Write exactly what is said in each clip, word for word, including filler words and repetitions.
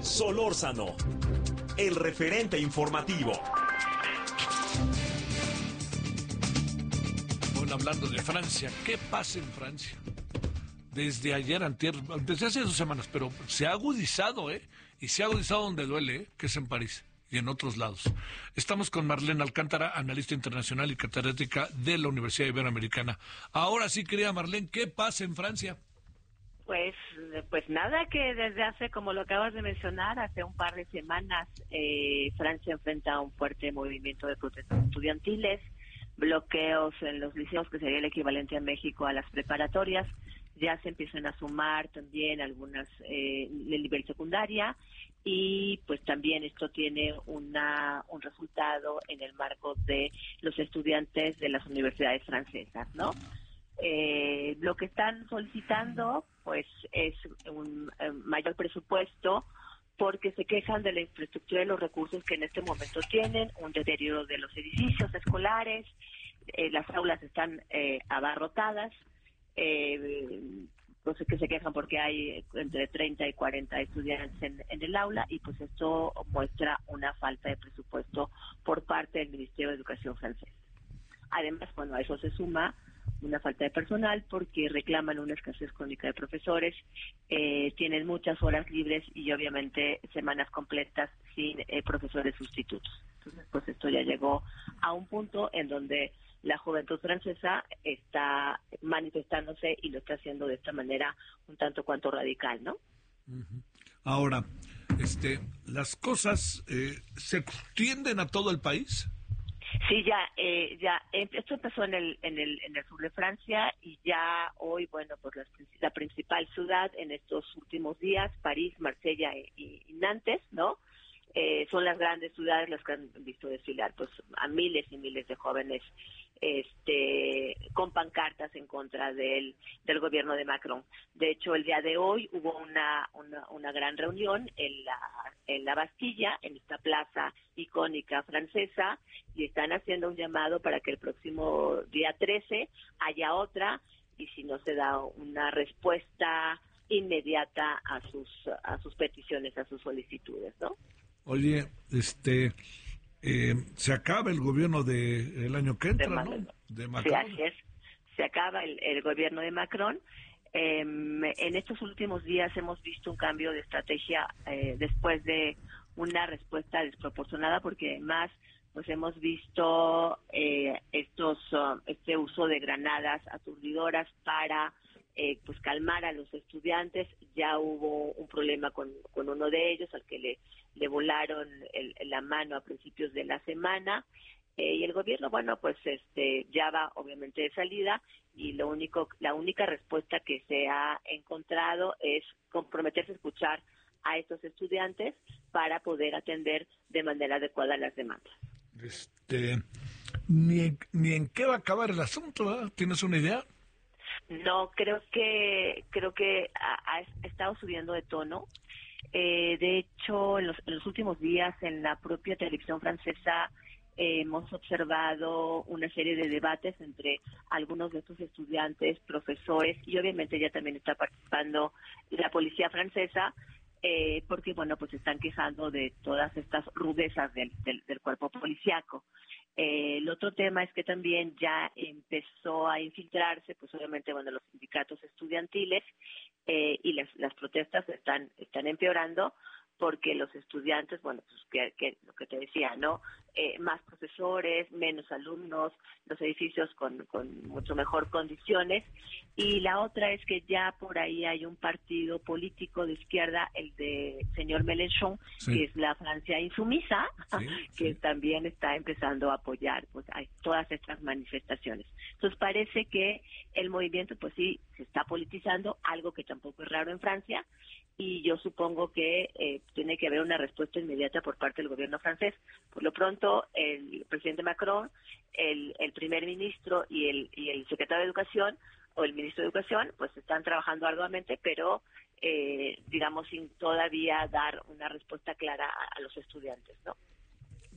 Solórzano, el referente informativo. Bueno, hablando de Francia, ¿qué pasa en Francia? Desde ayer, antier, desde hace dos semanas, pero se ha agudizado, ¿eh? Y se ha agudizado donde duele, ¿eh? Que es en París y en otros lados. Estamos con Marlene Alcántara, analista internacional y catedrática de la Universidad Iberoamericana. Ahora sí, querida Marlene, ¿qué pasa en Francia? Pues, pues nada, que desde hace, como lo acabas de mencionar, hace un par de semanas, eh, Francia enfrenta un fuerte movimiento de protestas estudiantiles, bloqueos en los liceos, que sería el equivalente a México a las preparatorias. Ya se empiezan a sumar también algunas eh, de nivel secundaria, y pues también esto tiene una un resultado en el marco de los estudiantes de las universidades francesas, ¿no? Eh, lo que están solicitando pues es un eh, mayor presupuesto, porque se quejan de la infraestructura y los recursos que en este momento tienen, un deterioro de los edificios escolares, eh, las aulas están eh, abarrotadas, eh, pues que se quejan porque hay entre treinta y cuarenta estudiantes en, en el aula, y pues esto muestra una falta de presupuesto por parte del Ministerio de Educación francés. Además, bueno, a eso se suma una falta de personal, porque reclaman una escasez crónica de profesores, eh, tienen muchas horas libres y obviamente semanas completas sin eh, profesores sustitutos. Entonces, pues esto ya llegó a un punto en donde la juventud francesa está manifestándose, y lo está haciendo de esta manera un tanto cuanto radical, ¿no? Uh-huh. Ahora, este, las cosas eh, se extienden a todo el país. Sí, ya, eh, ya, esto empezó en el, en el, en el sur de Francia, y ya hoy, bueno, pues la, la principal ciudad en estos últimos días, París, Marsella y, y Nantes, ¿no? Eh, son las grandes ciudades las que han visto desfilar, pues, a miles y miles de jóvenes, este, con pancartas en contra del, del gobierno de Macron. De hecho, el día de hoy hubo una, una, una gran reunión en la, en la Bastilla, en esta plaza icónica francesa, y están haciendo un llamado para que el próximo día trece haya otra, y si no se da una respuesta inmediata a sus, a sus peticiones, a sus solicitudes, ¿no? Oye, este, eh, se acaba el gobierno de el año que entra, de ¿no? De Macron. Sí, así es. Se acaba el, el gobierno de Macron. Eh, en estos últimos días hemos visto un cambio de estrategia eh, después de una respuesta desproporcionada, porque además pues hemos visto eh, estos uh, este uso de granadas aturdidoras para eh, pues calmar a los estudiantes. Ya hubo un problema con, con uno de ellos, al que le, le volaron el, la mano a principios de la semana, eh, y el gobierno, bueno, pues este ya va obviamente de salida, y lo único la única respuesta que se ha encontrado es comprometerse a escuchar a estos estudiantes para poder atender de manera adecuada las demandas. Este, ni, en- ni en qué va a acabar el asunto, ¿verdad? ¿Tienes una idea? No, creo que creo que ha, ha estado subiendo de tono. Eh, de hecho, en los, en los últimos días, en la propia televisión francesa, eh, hemos observado una serie de debates entre algunos de estos estudiantes, profesores, y obviamente ya también está participando la policía francesa, eh, porque, bueno, pues están quejando de todas estas rudezas del, del, del cuerpo policíaco. Eh, el otro tema es que también ya empezó a infiltrarse, pues obviamente, bueno, los sindicatos estudiantiles, eh, y las, las protestas están están empeorando, porque los estudiantes, bueno, pues que, que lo que te decía, ¿no? Eh, más profesores, menos alumnos, los edificios con, con mucho mejor condiciones. Y la otra es que ya por ahí hay un partido político de izquierda, el de señor Mélenchon, Sí. que es la Francia insumisa, Sí, que sí. también está empezando a apoyar pues hay todas estas manifestaciones. Entonces parece que el movimiento, pues sí, se está politizando, algo que tampoco es raro en Francia, y yo supongo que eh, tiene que haber una respuesta inmediata por parte del gobierno francés. Por lo pronto, el presidente Macron, el, el primer ministro y el, y el secretario de Educación, o el ministro de Educación, pues están trabajando arduamente, pero eh, digamos sin todavía dar una respuesta clara a, a los estudiantes, ¿no?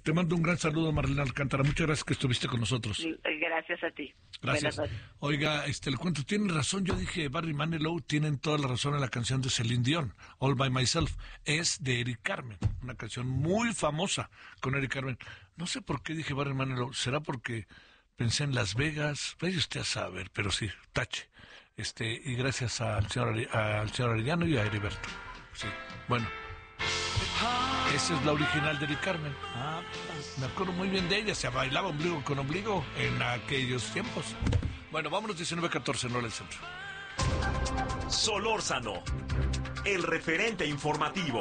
Te mando un gran saludo, Marlene Alcántara. Muchas gracias que estuviste con nosotros. Gracias a ti. Gracias. Oiga, este, le cuento, tienen razón. Yo dije, Barry Manilow, tienen toda la razón en la canción de Celine Dion, All by Myself. Es de Eric Carmen, una canción muy famosa con Eric Carmen. No sé por qué dije Barry Manilow. ¿Será porque pensé en Las Vegas? Vaya usted a saber, pero sí, tache. Este, y gracias al señor, al señor Arellano y a Heriberto. Sí, bueno. Esa es la original de Eric Carmen. Ah, pues, me acuerdo muy bien de ella. Se bailaba ombligo con ombligo en aquellos tiempos. Bueno, vámonos diecinueve catorce, no el centro. Solórzano, el referente informativo.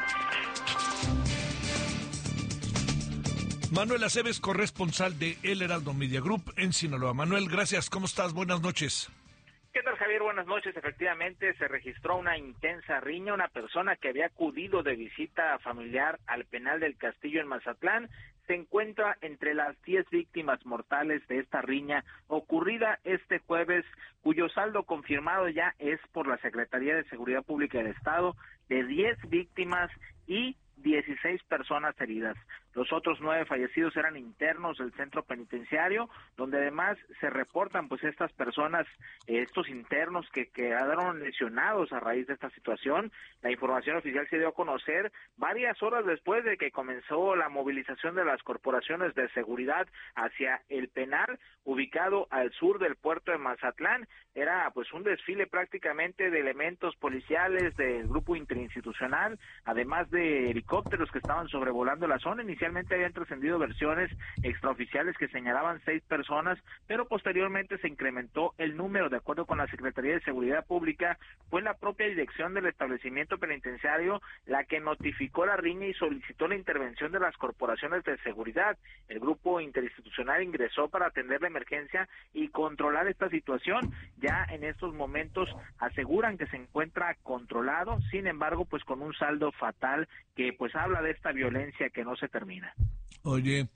Manuel Aceves, corresponsal de El Heraldo Media Group en Sinaloa. Manuel, gracias. ¿Cómo estás? Buenas noches. ¿Qué tal, Javier? Buenas noches. Efectivamente, se registró una intensa riña. Una persona que había acudido de visita familiar al penal del Castillo en Mazatlán se encuentra entre las diez víctimas mortales de esta riña ocurrida este jueves, cuyo saldo confirmado ya es por la Secretaría de Seguridad Pública del Estado de diez víctimas y dieciséis personas heridas. Los otros nueve fallecidos eran internos del centro penitenciario, donde además se reportan pues estas personas, estos internos que quedaron lesionados a raíz de esta situación. La información oficial se dio a conocer varias horas después de que comenzó la movilización de las corporaciones de seguridad hacia el penal, ubicado al sur del puerto de Mazatlán. Era pues un desfile prácticamente de elementos policiales del grupo interinstitucional, además de helicópteros que estaban sobrevolando la zona. Inicialmente habían trascendido versiones extraoficiales que señalaban seis personas, pero posteriormente se incrementó el número. De acuerdo con la Secretaría de Seguridad Pública, fue la propia dirección del establecimiento penitenciario la que notificó la riña y solicitó la intervención de las corporaciones de seguridad. El grupo interinstitucional ingresó para atender la emergencia y controlar esta situación. Ya en estos momentos aseguran que se encuentra controlado, sin embargo, pues con un saldo fatal que pues habla de esta violencia que no se termina. Oye,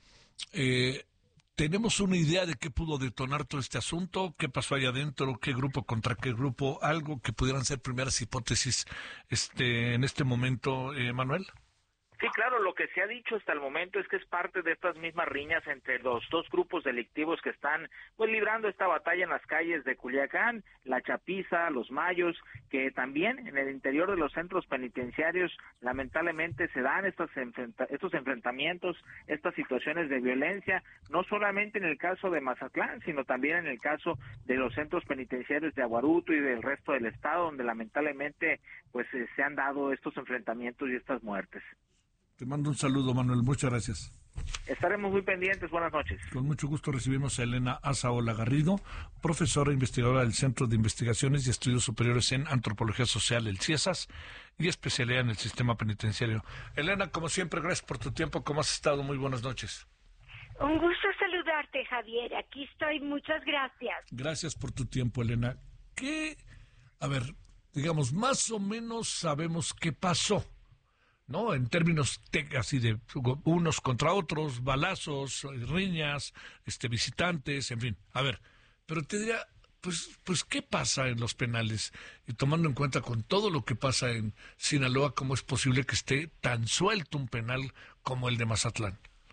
eh, ¿tenemos una idea de qué pudo detonar todo este asunto? ¿Qué pasó allá adentro? ¿Qué grupo contra qué grupo? ¿Algo que pudieran ser primeras hipótesis este, en este momento, eh, Manuel? Sí, claro, lo que se ha dicho hasta el momento es que es parte de estas mismas riñas entre los dos grupos delictivos que están pues librando esta batalla en las calles de Culiacán, La Chapiza, Los Mayos, que también en el interior de los centros penitenciarios lamentablemente se dan estos, enfrenta- estos enfrentamientos, estas situaciones de violencia, no solamente en el caso de Mazatlán, sino también en el caso de los centros penitenciarios de Aguaruto y del resto del estado, donde lamentablemente pues eh, se han dado estos enfrentamientos y estas muertes. Te mando un saludo, Manuel. Muchas gracias. Estaremos muy pendientes. Buenas noches. Con mucho gusto recibimos a Elena Azaola Garrido, profesora e investigadora del Centro de Investigaciones y Estudios Superiores en Antropología Social, el CIESAS, y especialidad en el sistema penitenciario. Elena, como siempre, gracias por tu tiempo. ¿Cómo has estado? Muy buenas noches. Un gusto saludarte, Javier. Aquí estoy. Muchas gracias. Gracias por tu tiempo, Elena. ¿Qué, a ver, digamos, más o menos sabemos qué pasó? ¿No? En términos te- así de unos contra otros, balazos, riñas, este, visitantes, en fin. A ver, pero te diría, pues, pues, ¿qué pasa en los penales? Y tomando en cuenta con todo lo que pasa en Sinaloa, ¿cómo es posible que esté tan suelto un penal como el de Mazatlán?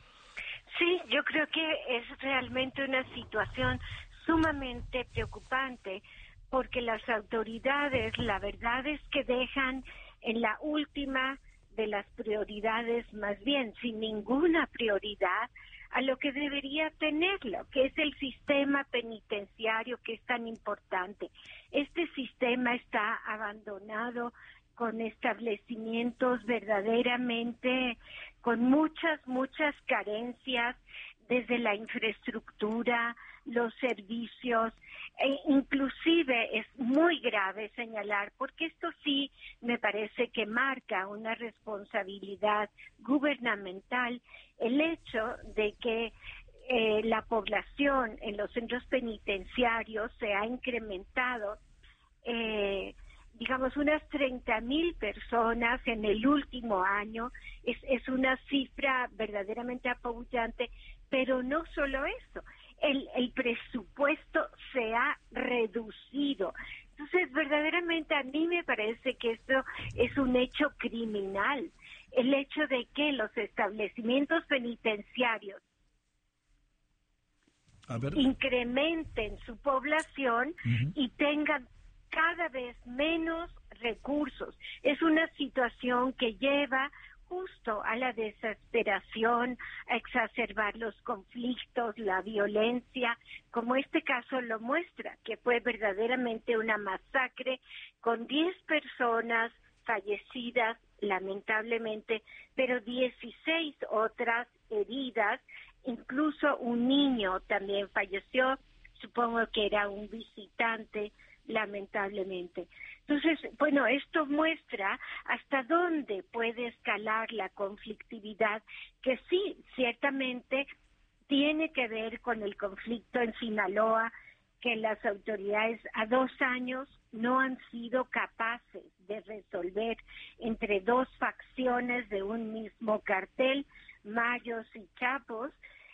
Sí, yo creo que es realmente una situación sumamente preocupante porque las autoridades, la verdad es que dejan en la última de las prioridades, más bien sin ninguna prioridad, a lo que debería tenerlo, que es el sistema penitenciario, que es tan importante. Este sistema está abandonado con establecimientos verdaderamente con muchas, muchas carencias, desde la infraestructura, los servicios, e inclusive es muy grave señalar, porque esto sí me parece que marca una responsabilidad gubernamental, el hecho de que eh, la población en los centros penitenciarios se ha incrementado, eh, digamos, unas treinta mil personas en el último año. Es, es una cifra verdaderamente apabullante, pero no solo eso, el, el presupuesto se ha reducido. Entonces, verdaderamente a mí me parece que esto es un hecho criminal. el hecho de que los establecimientos penitenciarios A ver. incrementen su población uh-huh. y tengan cada vez menos recursos. Es una situación que lleva justo a la desesperación, a exacerbar los conflictos, la violencia, como este caso lo muestra, que fue verdaderamente una masacre con diez personas fallecidas, lamentablemente, pero dieciséis otras heridas, incluso un niño también falleció, supongo que era un visitante, lamentablemente. Entonces, bueno, esto muestra hasta dónde puede escalar la conflictividad, que sí, ciertamente tiene que ver con el conflicto en Sinaloa, que las autoridades a dos años no han sido capaces de resolver entre dos facciones de un mismo cartel, Mayos y Chapos.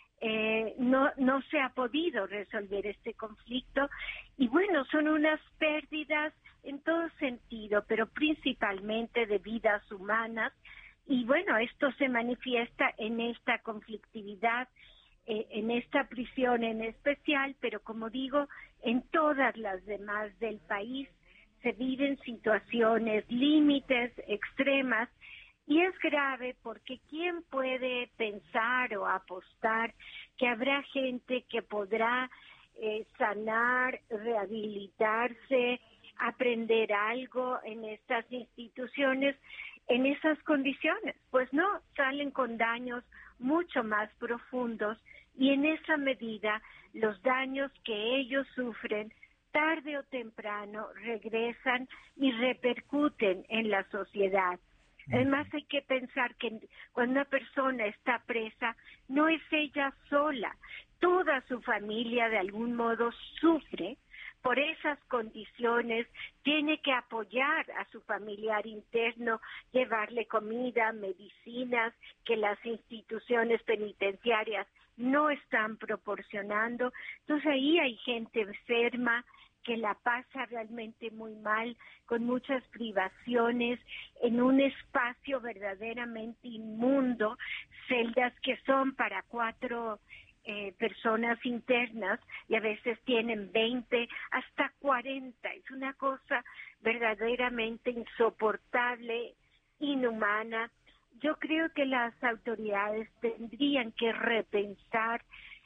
Eh, no no se ha podido resolver este conflicto y bueno, son unas pérdidas en todo sentido, pero principalmente de vidas humanas y bueno, esto se manifiesta en esta conflictividad, eh, en esta prisión en especial, pero como digo, en todas las demás del país se viven situaciones, límites extremas. Y es grave porque ¿quién puede pensar o apostar que habrá gente que podrá eh, sanar, rehabilitarse, aprender algo en estas instituciones en esas condiciones? Pues no, salen con daños mucho más profundos y en esa medida los daños que ellos sufren tarde o temprano regresan y repercuten en la sociedad. Además hay que pensar que cuando una persona está presa, no es ella sola, toda su familia de algún modo sufre por esas condiciones, tiene que apoyar a su familiar interno, llevarle comida, medicinas, que las instituciones penitenciarias no están proporcionando. Entonces ahí hay gente enferma, que la pasa realmente muy mal, con muchas privaciones, en un espacio verdaderamente inmundo, celdas que son para cuatro eh, personas internas y a veces tienen veinte hasta cuarenta. Es una cosa verdaderamente insoportable, inhumana. Yo creo que las autoridades tendrían que repensar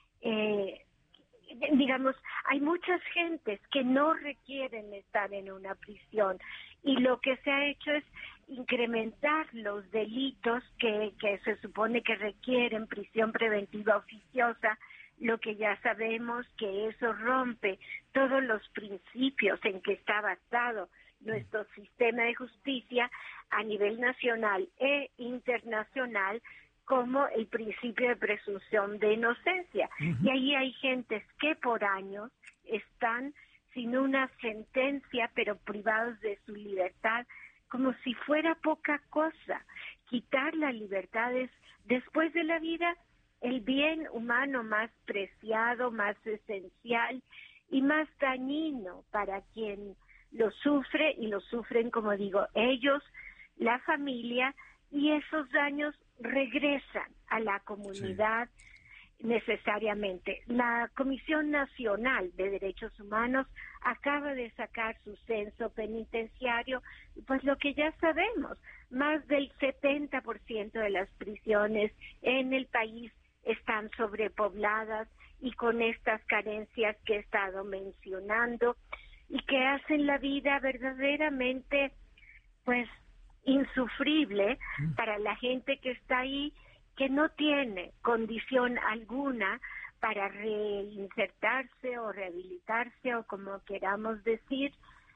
eh, digamos, hay muchas gentes que no requieren estar en una prisión y lo que se ha hecho es incrementar los delitos que, que se supone que requieren prisión preventiva oficiosa, lo que ya sabemos que eso rompe todos los principios en que está basado nuestro sistema de justicia a nivel nacional e internacional, como el principio de presunción de inocencia. Uh-huh. Y ahí hay gentes que por años están sin una sentencia, pero privados de su libertad, como si fuera poca cosa. Quitar la libertad es, después de la vida, el bien humano más preciado, más esencial y más dañino para quien lo sufre, y lo sufren, como digo, ellos, la familia, y esos daños regresan a la comunidad sí. necesariamente. La Comisión Nacional de Derechos Humanos acaba de sacar su censo penitenciario, pues lo que ya sabemos, más del setenta por ciento de las prisiones en el país están sobrepobladas y con estas carencias que he estado mencionando y que hacen la vida verdaderamente, pues, insufrible para la gente que está ahí, que no tiene condición alguna para reinsertarse o rehabilitarse o como queramos decir,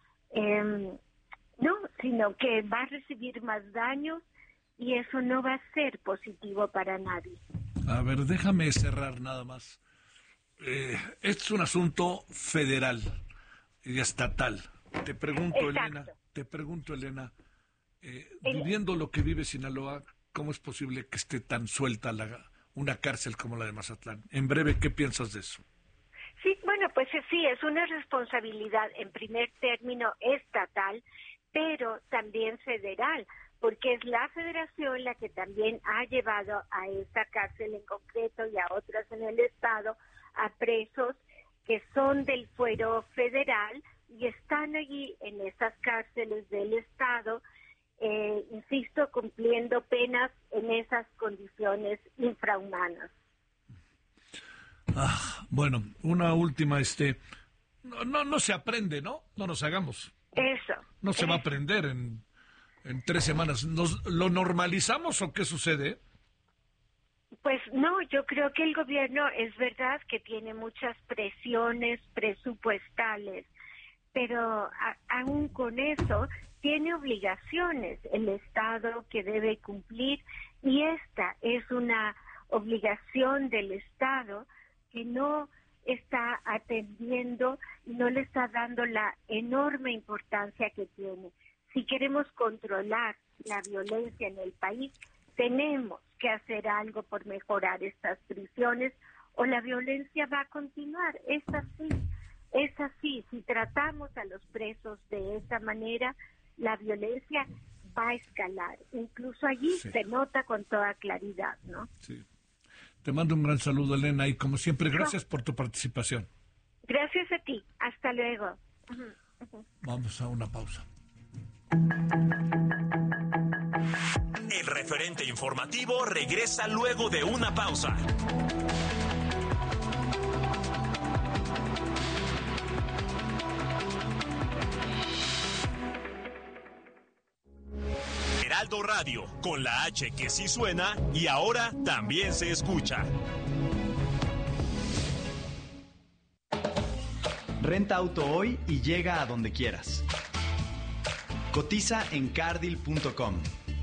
eh, no, sino que va a recibir más daños y eso no va a ser positivo para nadie. A ver, déjame cerrar nada más. Eh, este es un asunto federal y estatal. Te pregunto, Exacto. Elena, te pregunto, Elena, Eh, viviendo lo que vive Sinaloa, ¿cómo es posible que esté tan suelta la, una cárcel como la de Mazatlán? En breve, ¿qué piensas de eso? Sí, bueno, pues sí, es una responsabilidad en primer término estatal, pero también federal, porque es la federación la que también ha llevado a esta cárcel en concreto y a otras en el estado a presos que son del fuero federal y están allí en esas cárceles del estado, eh, insisto, cumpliendo penas en esas condiciones infrahumanas. Ah, bueno, una última, este, no, no, no se aprende, ¿no? No nos hagamos. Eso. No se eso. va a aprender en, en tres semanas. ¿Nos, ¿Lo normalizamos o qué sucede? Pues no, yo creo que el gobierno es verdad que tiene muchas presiones presupuestales, pero a, aún con eso tiene obligaciones el Estado que debe cumplir, y esta es una obligación del Estado que no está atendiendo y no le está dando la enorme importancia que tiene. Si queremos controlar la violencia en el país, tenemos que hacer algo por mejorar estas prisiones o la violencia va a continuar. Es así, es así. Si tratamos a los presos de esa manera, la violencia va a escalar. Incluso allí sí. Se nota con toda claridad, ¿no? Sí. Te mando un gran saludo, Elena, y como siempre, gracias no. por tu participación. Gracias a ti. Hasta luego. Uh-huh. Uh-huh. Vamos a una pausa. El referente informativo regresa luego de una pausa. Heraldo Radio, con la H que sí suena y ahora también se escucha. Renta auto hoy y llega a donde quieras. Cotiza en cardil punto com.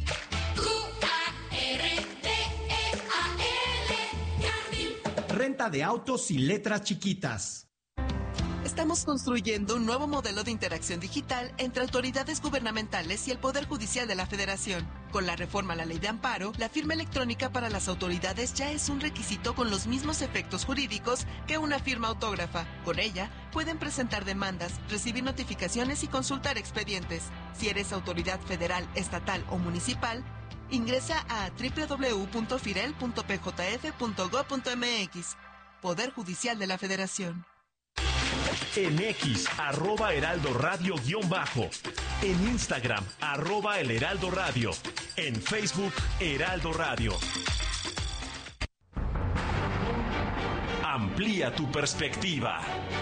Renta de autos y letras chiquitas. Estamos construyendo un nuevo modelo de interacción digital entre autoridades gubernamentales y el Poder Judicial de la Federación. Con la reforma a la Ley de Amparo, la firma electrónica para las autoridades ya es un requisito con los mismos efectos jurídicos que una firma autógrafa. Con ella, pueden presentar demandas, recibir notificaciones y consultar expedientes. Si eres autoridad federal, estatal o municipal, ingresa a doble u doble u doble u punto firel punto p j f punto gob punto m x. Poder Judicial de la Federación. En X, arroba Heraldo Radio guión bajo. En Instagram, arroba El Heraldo Radio. En Facebook, Heraldo Radio. Amplía tu perspectiva.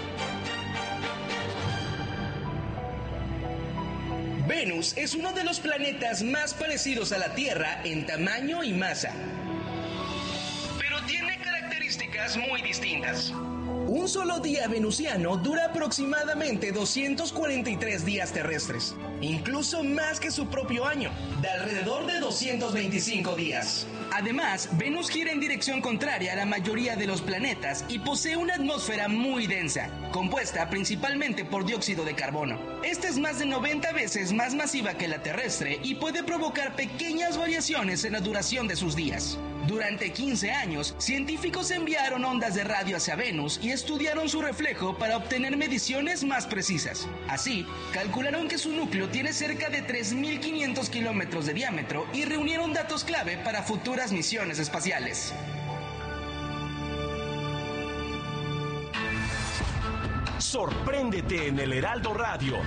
Venus es uno de los planetas más parecidos a la Tierra en tamaño y masa, pero tiene características muy distintas. Un solo día venusiano dura aproximadamente doscientos cuarenta y tres días terrestres, incluso más que su propio año, de alrededor de doscientos veinticinco días. Además, Venus gira en dirección contraria a la mayoría de los planetas y posee una atmósfera muy densa, compuesta principalmente por dióxido de carbono. Esta es más de noventa veces más masiva que la terrestre y puede provocar pequeñas variaciones en la duración de sus días. Durante quince años, científicos enviaron ondas de radio hacia Venus y estudiaron su reflejo para obtener mediciones más precisas. Así, calcularon que su núcleo tiene cerca de tres mil quinientos kilómetros de diámetro y reunieron datos clave para futuras misiones espaciales. Sorpréndete en el Heraldo Radio.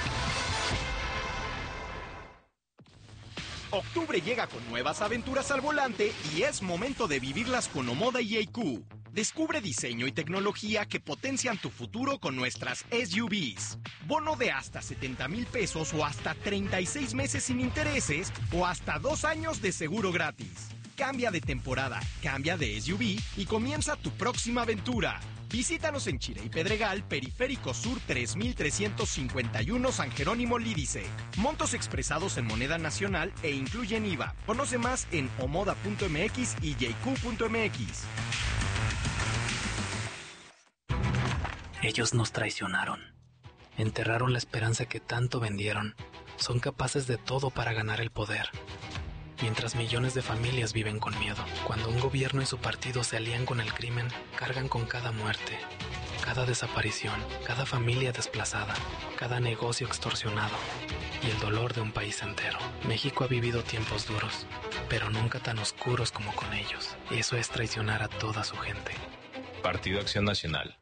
Octubre llega con nuevas aventuras al volante y es momento de vivirlas con Omoda y A Q. Descubre diseño y tecnología que potencian tu futuro con nuestras S U Vs. Bono de hasta setenta mil pesos o hasta treinta y seis meses sin intereses o hasta dos años de seguro gratis. Cambia de temporada, cambia de S U V y comienza tu próxima aventura. Visítanos en Chile y Pedregal, Periférico Sur tres mil trescientos cincuenta y uno San Jerónimo Lídice. Montos expresados en moneda nacional e incluyen I V A. Conoce más en omoda punto m x y j q punto m x. Ellos nos traicionaron. Enterraron la esperanza que tanto vendieron. Son capaces de todo para ganar el poder. Mientras millones de familias viven con miedo. Cuando un gobierno y su partido se alían con el crimen, cargan con cada muerte. cada desaparición, cada familia desplazada, cada negocio extorsionado y el dolor de un país entero. México ha vivido tiempos duros, pero nunca tan oscuros como con ellos. Eso es traicionar a toda su gente. Partido Acción Nacional.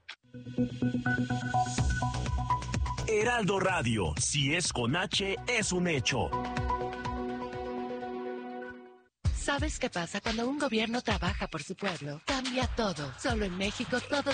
Heraldo Radio, si es con H, es un hecho. ¿Sabes qué pasa cuando un gobierno trabaja por su pueblo? Cambia todo. Solo en México todos